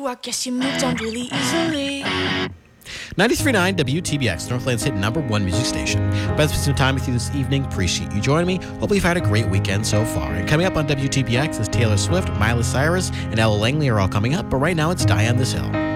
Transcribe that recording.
you, I guess you moved on really easily. 93.9 WTBX, Northland's hit #1 music station. Best spend some time with you this evening. Appreciate you joining me. Hopefully you've had a great weekend so far. And coming up on WTBX is Taylor Swift, Miley Cyrus, and Ella Langley are all coming up. But right now it's Die on This Hill.